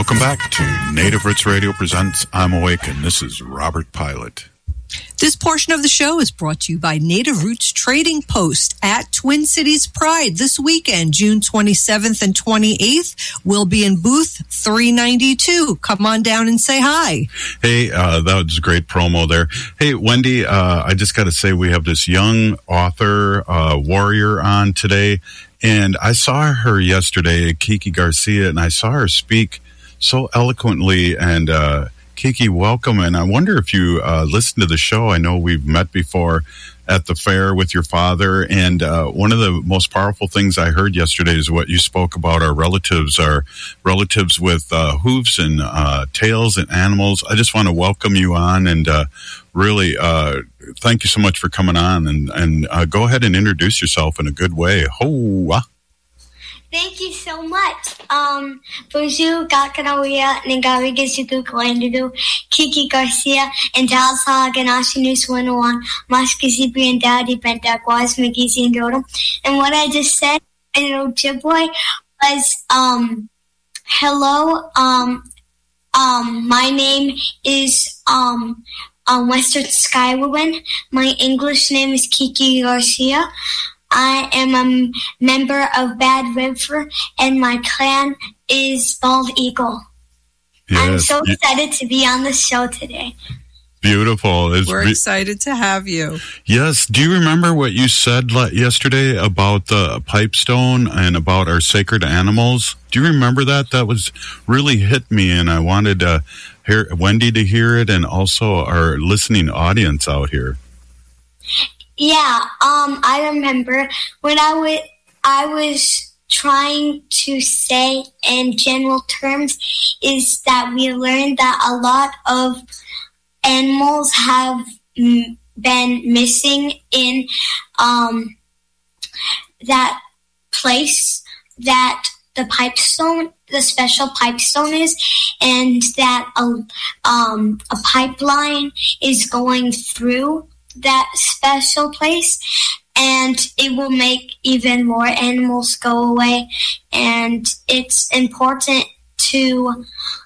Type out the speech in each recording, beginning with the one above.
Welcome back to Native Roots Radio presents I'm Awake, and this is Robert Pilot. This portion of the show is brought to you by Native Roots Trading Post at Twin Cities Pride this weekend, June 27th and 28th. We'll be in booth 392. Come on down and say hi. Hey, that was a great promo there. Hey, Wendy, I just got to say we have this young author, warrior on today, and I saw her yesterday, Kiki Garcia, and I saw her speak so eloquently, and Kiki, welcome, and I wonder if you listen to the show. I know we've met before at the fair with your father, and one of the most powerful things I heard yesterday is what you spoke about our relatives with hooves and tails and animals. I just want to welcome you on, and really thank you so much for coming on, and go ahead and introduce yourself in a good way. Hoa. Thank you so much. Bonjour, Gakanawiya, Ningari Gisuku Kalandudu, Kiki Garcia, and Dalsa Ganashi Nuswanawan, Maskizibri and Daddy Pentaquas, Migizi and Dodo. And what I just said in Ojibwe was, hello, my name is, Western Skywoman. My English name is Kiki Garcia. I am a member of Bad River, and my clan is Bald Eagle. Yes. I'm so excited to be on the show today. Beautiful. We're excited to have you. Yes. Do you remember what you said yesterday about the pipestone and about our sacred animals? Do you remember that? That was really hit me, and I wanted Wendy to hear it, and also our listening audience out here. Yeah, I remember when I was trying to say in general terms is that we learned that a lot of animals have been missing in that place that the pipestone, the special pipestone is, and that a pipeline is going through that special place, and it will make even more animals go away. And it's important to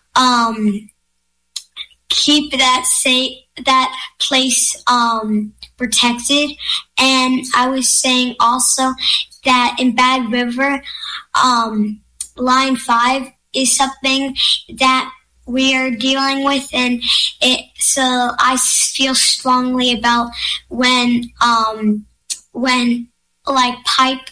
keep that place protected. And I was saying also that in Bad River, Line 5 is something that we are dealing with, and so I feel strongly about when like pipe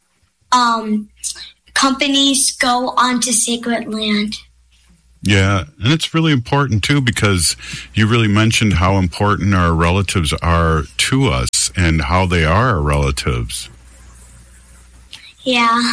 companies go onto sacred land. Yeah, and it's really important too, because you really mentioned how important our relatives are to us and how they are our relatives. Yeah.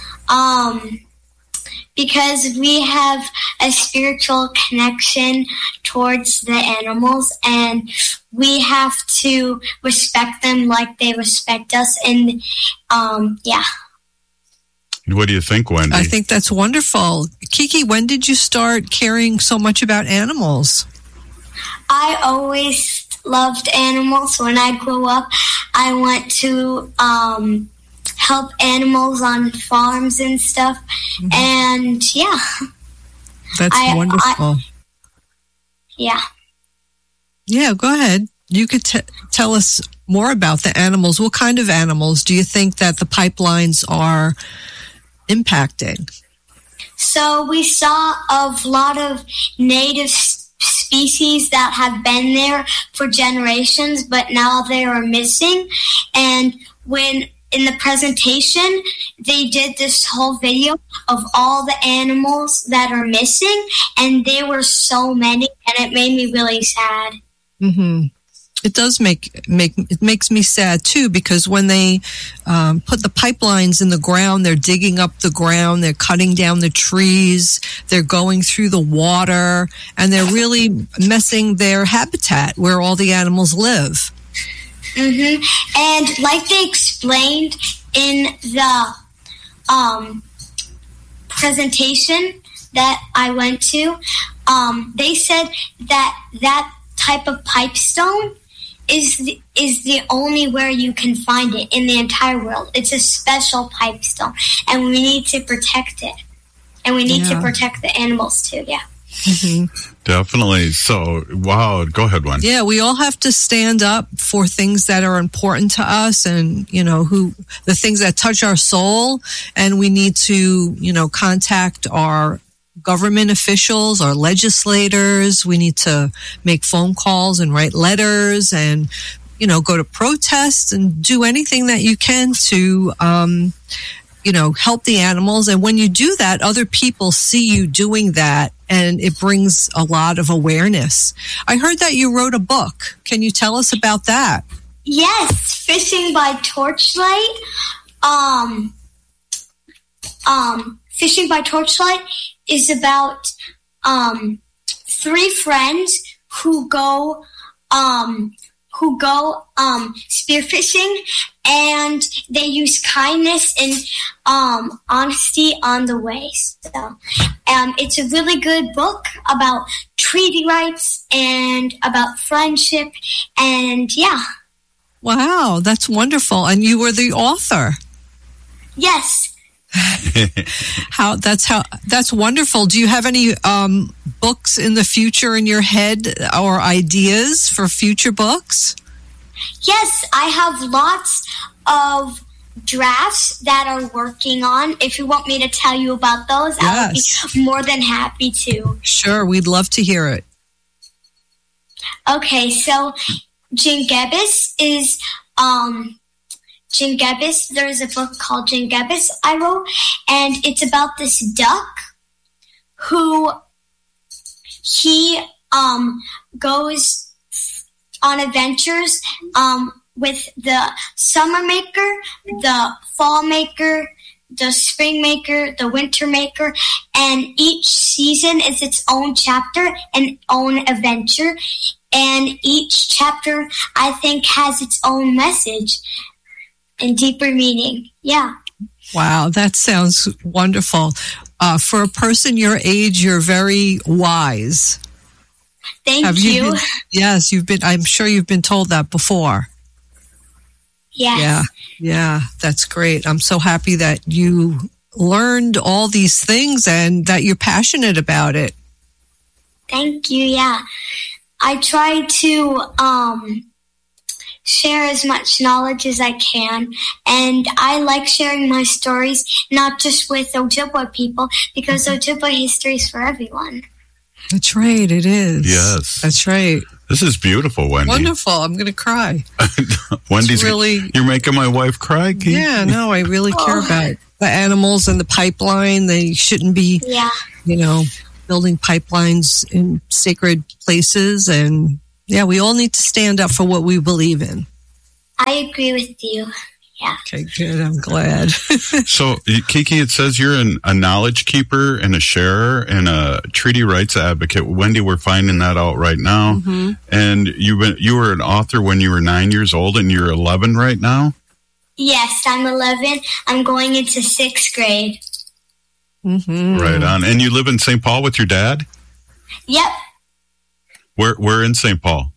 Because we have a spiritual connection towards the animals, and we have to respect them like they respect us. And, yeah. What do you think, Wendy? I think that's wonderful. Kiki, when did you start caring so much about animals? I always loved animals. When I grew up, I went to, help animals on farms and stuff. Mm-hmm. And yeah. That's wonderful. Yeah. Yeah, go ahead. You could tell us more about the animals. What kind of animals do you think that the pipelines are impacting? So we saw a lot of native species that have been there for generations, but now they are missing. And when in the presentation, they did this whole video of all the animals that are missing, and there were so many, and it made me really sad. Mm-hmm. It does it makes me sad too, because when they put the pipelines in the ground, they're digging up the ground, they're cutting down the trees, they're going through the water, and they're really messing their habitat where all the animals live. Mm-hmm. And like they explained in the presentation that I went to, they said that type of pipestone is the only where you can find it in the entire world. It's a special pipestone, and we need to protect it. and we need to protect the animals too. Yeah. Definitely. So, wow. Go ahead, Wendy. Yeah, we all have to stand up for things that are important to us, and the things that touch our soul, and we need to contact our government officials, our legislators. We need to make phone calls and write letters, and go to protests and do anything that you can to help the animals. And when you do that, other people see you doing that, and it brings a lot of awareness. I heard that you wrote a book. Can you tell us about that? Yes, Fishing by Torchlight. Fishing by Torchlight is about 3 friends who go spearfishing, and they use kindness and honesty on the way. So, it's a really good book about treaty rights and about friendship, and yeah. Wow, that's wonderful. And you were the author. Yes. That's wonderful. Do you have any books in the future in your head, or ideas for future books? Yes, I have lots of drafts that I'm working on. If you want me to tell you about those, I would be more than happy to. Sure, we'd love to hear it. Okay, so Jingebis is Jingebis. There's a book called Jingebis I wrote, and it's about this duck who he goes on adventures with the summer maker, the fall maker, the spring maker, the winter maker, and each season is its own chapter and own adventure, and each chapter, I think, has its own message and deeper meaning. Yeah. Wow, that sounds wonderful. For a person your age, you're very wise. Thank you. Yes, I'm sure you've been told that before. Yes. Yeah, that's great. I'm so happy that you learned all these things and that you're passionate about it. Thank you, yeah. I try to share as much knowledge as I can, and I like sharing my stories, not just with Ojibwa people, because Ojibwa history is for everyone. That's right, it is. Yes. That's right. This is beautiful, Wendy. Wonderful. I'm going to cry. Wendy's you're making my wife cry, Keith? Yeah, no, I really care about the animals and the pipeline. They shouldn't be, building pipelines in sacred places. And we all need to stand up for what we believe in. I agree with you. Yeah. Okay, good. I'm glad. So, Kiki, it says you're a knowledge keeper and a sharer and a treaty rights advocate. Wendy, we're finding that out right now. Mm-hmm. And you were an author when you were 9 years old, and you're 11 right now? Yes, I'm 11. I'm going into 6th grade. Mm-hmm. Right on. And you live in St. Paul with your dad? Yep. Where in St. Paul?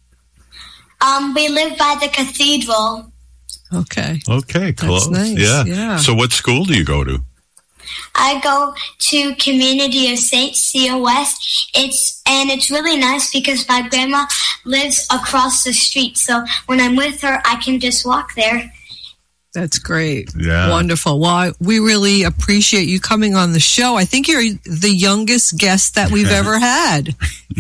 We live by the cathedral. Okay, close. That's nice. Yeah. So what school do you go to? I go to Community of Saints, COS. It's really nice because my grandma lives across the street. So when I'm with her, I can just walk there. That's great. Yeah. Wonderful. Well, we really appreciate you coming on the show. I think you're the youngest guest that we've ever had.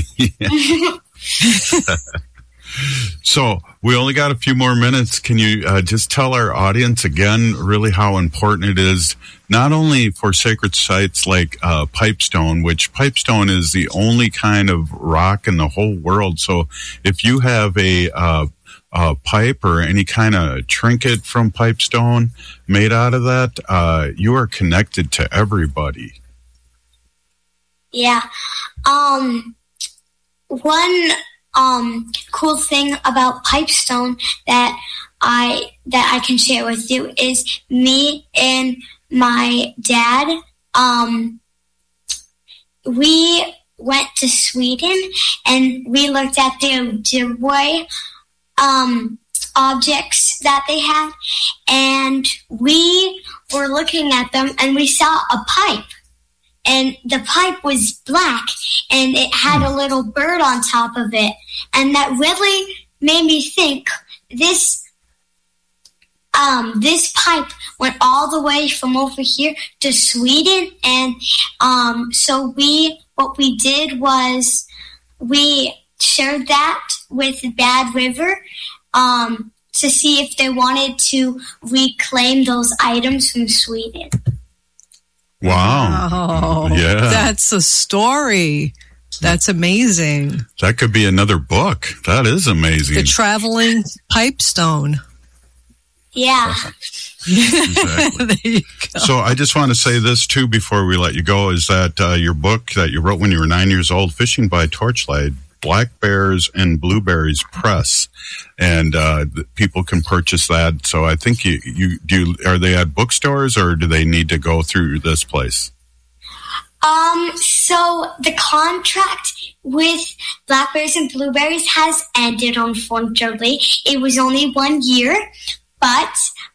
So we only got a few more minutes. Can you just tell our audience again really how important it is, not only for sacred sites like Pipestone, which Pipestone is the only kind of rock in the whole world. So if you have a pipe or any kind of trinket from Pipestone made out of that, you are connected to everybody. Yeah. One cool thing about Pipestone that I can share with you is me and my dad. We went to Sweden and we looked at the Ojibwe objects that they had, and we were looking at them and we saw a pipe, and the pipe was black, and it had a little bird on top of it. And that really made me think this pipe went all the way from over here to Sweden. And so what we did was we shared that with Bad River to see if they wanted to reclaim those items from Sweden. Wow. Oh, yeah. That's a story. That's amazing. That could be another book. That is amazing. The traveling pipestone. Yeah. Exactly. There you go. So I just want to say this, too, before we let you go, is that your book that you wrote when you were 9 years old, Fishing by Torchlight, Black Bears and Blueberries Press, and people can purchase that. So I think are they at bookstores, or do they need to go through this place? So the contract with Black Bears and Blueberries has ended, unfortunately. It was only 1 year, but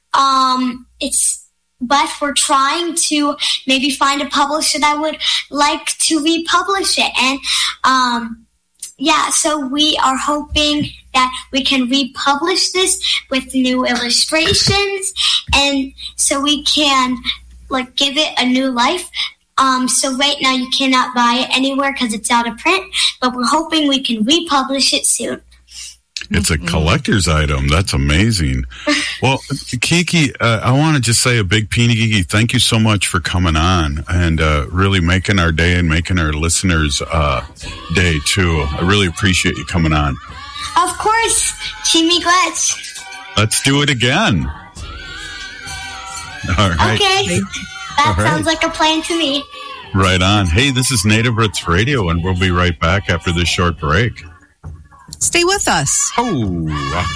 we're trying to maybe find a publisher that would like to republish it. And so we are hoping that we can republish this with new illustrations, and so we can give it a new life. So right now you cannot buy it anywhere because it's out of print, but we're hoping we can republish it soon. It's a collector's item. That's amazing. Well, Kiki, I want to just say a big Peony Geeky thank you so much for coming on and really making our day and making our listeners' day, too. I really appreciate you coming on. Of course. Timmy Glitch. Let's do it again. All right. Okay. That sounds like a plan to me. Right on. Hey, this is Native Roots Radio, and we'll be right back after this short break. Stay with us. Oh,